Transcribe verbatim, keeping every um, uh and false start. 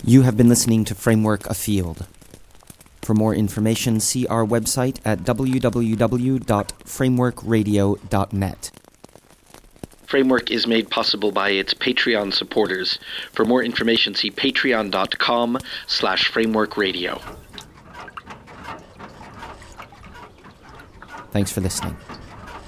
You have been listening to Framework Afield. For more information, see our website at w w w dot framework radio dot net. Framework is made possible by its Patreon supporters. For more information, see patreon.com slash frameworkradio. Thanks for listening.